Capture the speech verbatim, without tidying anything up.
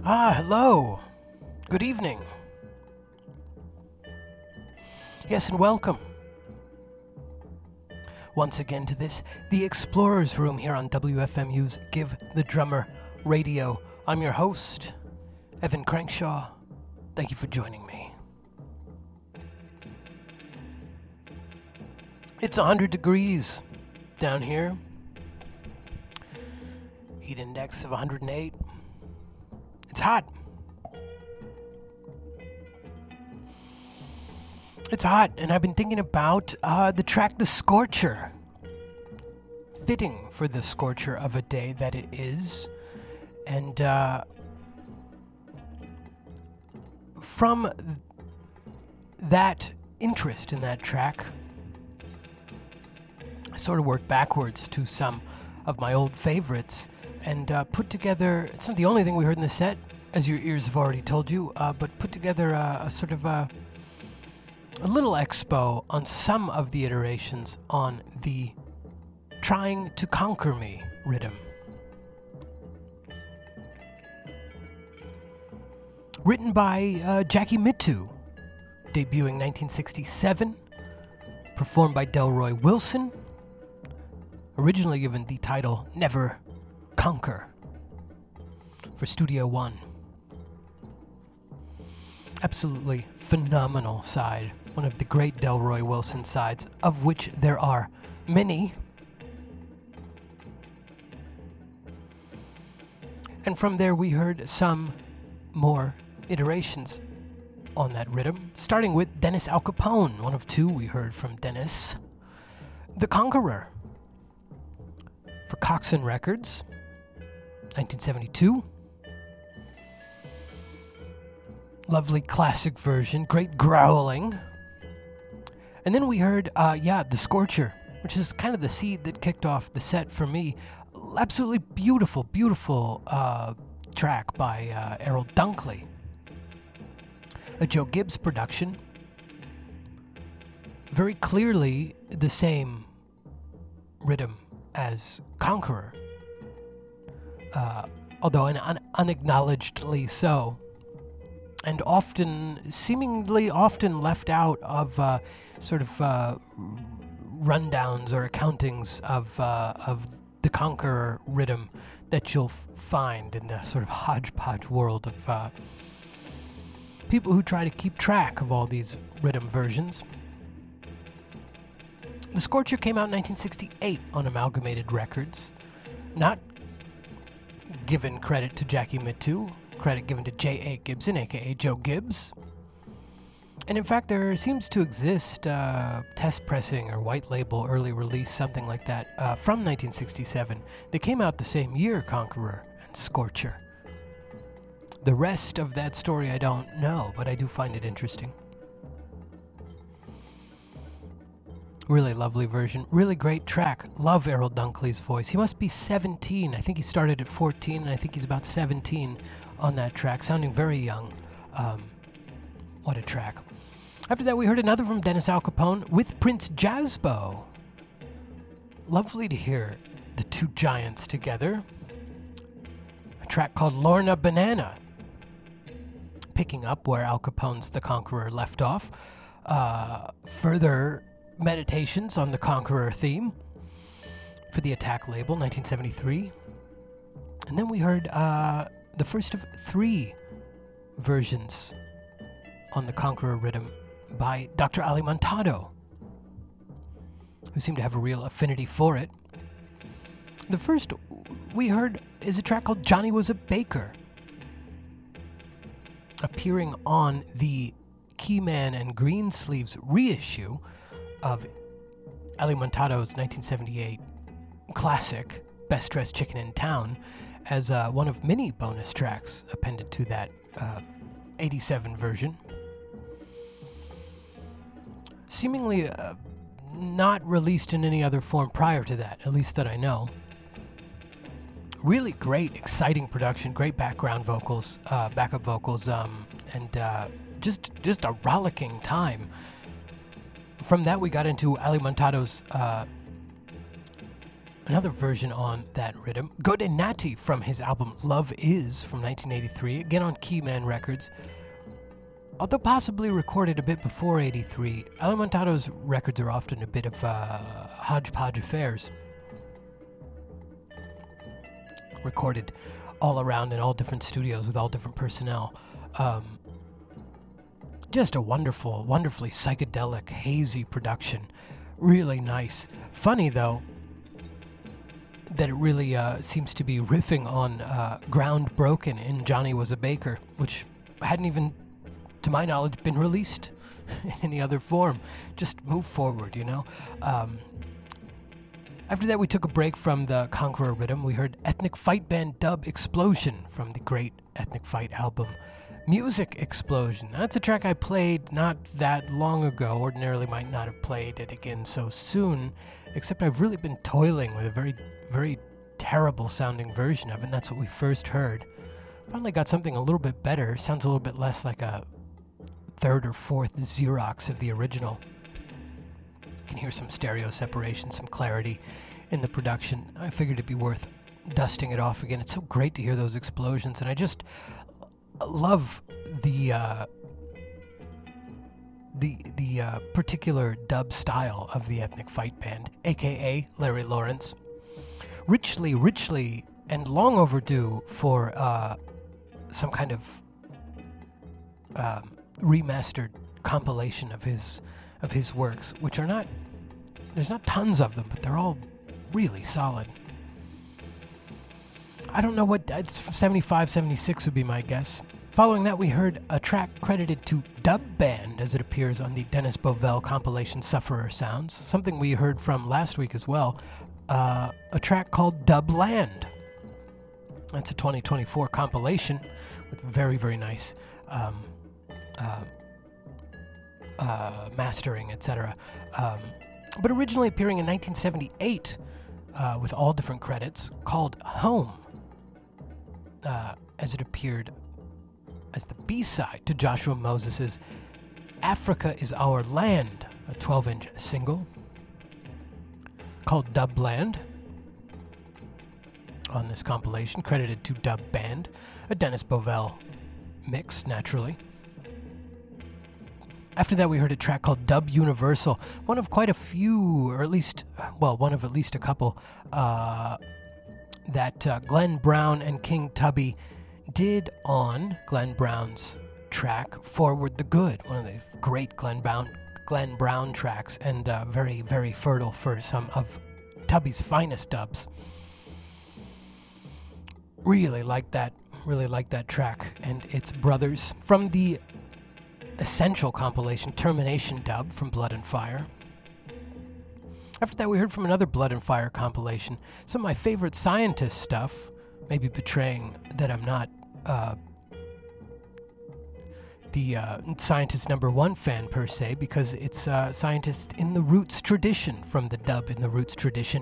Ah, hello. Good evening. Yes, and welcome once again to this, the Explorer's Room here on W F M U's Give the Drummer Radio. I'm your host, Evan Crankshaw. Thank you for joining me. It's one hundred degrees down here. Heat index of one hundred eight. It's hot. It's hot, and I've been thinking about uh, the track The Scorcher. Fitting for the scorcher of a day that it is. And uh, from th- that interest in that track, I sort of worked backwards to some of my old favorites and uh, put together, it's not the only thing we heard in the set, as your ears have already told you, uh, but put together a, a sort of a, a little expo on some of the iterations on the Trying to Conquer Me rhythm. Written by uh, Jackie Mittoo, debuting nineteen sixty-seven, performed by Delroy Wilson, originally given the title Never Conquer for Studio One. Absolutely phenomenal side, one of the great Delroy Wilson sides, of which there are many. And from there we heard some more iterations on that rhythm, starting with Dennis Al Capone, one of two we heard from Dennis. The Conqueror for Coxsone Records, nineteen seventy-two. Lovely classic version, great growling. And then we heard, uh, yeah, The Scorcher, which is kind of the seed that kicked off the set for me. Absolutely beautiful, beautiful uh, track by uh, Errol Dunkley. A Joe Gibbs production. Very clearly the same rhythm as Conqueror. Uh, although an un- unacknowledgedly so. And often, seemingly often left out of uh, sort of uh, rundowns or accountings of uh, of the Conqueror rhythm that you'll f- find in the sort of hodgepodge world of uh, people who try to keep track of all these rhythm versions. The Scorcher came out in nineteen sixty-eight on Amalgamated Records. Not given credit to Jackie Mittoo. Credit given to J A. Gibson, aka Joe Gibbs. And in fact, there seems to exist uh, test pressing or white label early release, something like that, uh, from nineteen sixty-seven. They came out the same year, Conqueror and Scorcher. The rest of that story I don't know, but I do find it interesting. Really lovely version. Really great track. Love Errol Dunkley's voice. He must be seventeen. I think he started at fourteen, and I think he's about seventeen on that track, sounding very young. Um, what a track. After that, we heard another from Dennis Al Capone with Prince Jazzbo. Lovely to hear the two giants together. A track called Lorna Banana, picking up where Al Capone's The Conqueror left off. Uh, further meditations on the Conqueror theme for the Attack label, nineteen seventy-three. And then we heard uh, the first of three versions on the Conqueror rhythm by Doctor Ali Montado, who seemed to have a real affinity for it. The first we heard is a track called Johnny Was a Baker, appearing on the Keyman and Greensleeves reissue of Ali Montado's nineteen seventy-eight classic, Best Dressed Chicken in Town, as uh, one of many bonus tracks appended to that uh, eighty-seven version. Seemingly uh, not released in any other form prior to that, at least that I know. Really great, exciting production, great background vocals, uh, backup vocals, um, and uh, just just a rollicking time. From that, we got into Ali Montado's uh, another version on that rhythm. Gode Nati from his album Love Is from nineteen eighty-three, again on Keyman Records. Although possibly recorded a bit before eighty-three, Alimantado's records are often a bit of uh, hodgepodge affairs. Recorded all around in all different studios with all different personnel. Um, just a wonderful, wonderfully psychedelic, hazy production. Really nice. Funny, though, that it really uh, seems to be riffing on uh, Ground Broken in Johnny Was a Baker, which hadn't even, to my knowledge, been released in any other form. Just move forward, you know? Um, after that, we took a break from the Conqueror rhythm. We heard Ethnic Fight Band Dub Explosion from the great Ethnic Fight album Music Explosion. That's a track I played not that long ago. Ordinarily might not have played it again so soon, except I've really been toiling with a very, very terrible sounding version of it, and that's what we first heard. Finally got something a little bit better. Sounds a little bit less like a third or fourth Xerox of the original. You can hear some stereo separation, some clarity in the production. I figured it'd be worth dusting it off again. It's so great to hear those explosions, and I just love the uh, the the uh, particular dub style of the Ethnic Fight Band, aka Larry Lawrence. Richly, richly, and long overdue for uh, some kind of um, remastered compilation of his of his works, which are not, there's not tons of them, but they're all really solid. I don't know what, it's seventy-five, seventy-six would be my guess. Following that, we heard a track credited to Dub Band, as it appears on the Dennis Bovell compilation Sufferer Sounds, something we heard from last week as well, uh, a track called Dub Land. That's a twenty twenty-four compilation with very, very nice um, uh, uh, mastering, et cetera. Um, but originally appearing in nineteen seventy-eight uh, with all different credits, called Home, uh, as it appeared as the B-side to Joshua Moses' Africa Is Our Land, a twelve-inch single called Dub Land on this compilation, credited to Dub Band, a Dennis Bovell mix, naturally. After that, we heard a track called Dub Universal, one of quite a few, or at least, well, one of at least a couple, uh, that uh, Glenn Brown and King Tubby did on Glenn Brown's track Forward the Good, one of the great Glenn Brown, Glenn Brown tracks, and uh, very, very fertile for some of Tubby's finest dubs. Really like that, really like that track and its brothers from the essential compilation Termination Dub from Blood and Fire. After that, we heard from another Blood and Fire compilation, some of my favorite Scientist stuff, maybe betraying that I'm not uh, the uh, Scientist number one fan per se, because it's uh, Scientist in the Roots tradition, from the dub in the Roots tradition